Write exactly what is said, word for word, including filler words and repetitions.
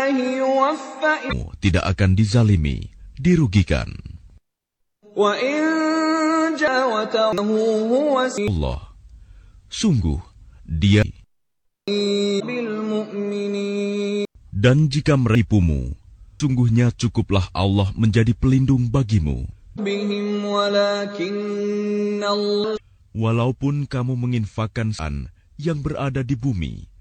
tidak akan dizalimi, dirugikan. Allah, sungguh Dia. Dan jika menipumu, sungguhnya cukuplah Allah menjadi pelindung bagimu. Walaupun kamu menginfakkan yang berada di bumi,